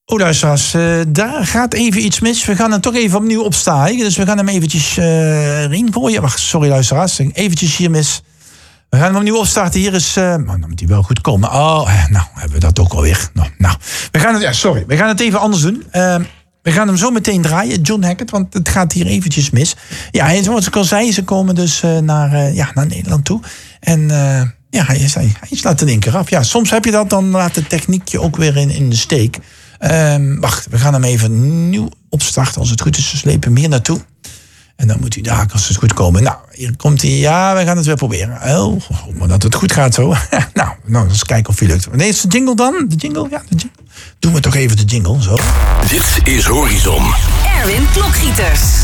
Oh, luisteraars, daar gaat even iets mis. We gaan hem toch even opnieuw opstaan. Dus we gaan hem eventjes erin gooien. Wacht, sorry luisteraars, eventjes hier mis. We gaan hem opnieuw opstarten. Hier is... dan moet hij wel goed komen. Oh, nou, hebben we dat ook alweer. Nou, we gaan het... Ja, sorry. We gaan het even anders doen. We gaan hem zo meteen draaien, John Hackett, want het gaat hier eventjes mis. Ja, zoals ik al zei, ze komen dus naar Nederland toe. En hij is laat in één keer af. Ja, soms heb je dat, dan laat de techniek je ook weer in de steek. Wacht, we gaan hem even nieuw opstarten. Als het goed is, we slepen hem hier naartoe. En dan moet hij daar, als het goed komen. Nou, hier komt hij. Ja, we gaan het weer proberen. Oh, maar dat het goed gaat zo. nou, eens kijken of hij lukt. Nee, is de jingle dan? De jingle? Ja, de jingle. Doen we toch even de jingle, zo. Dit is Horizon. Erwin Klokgieters.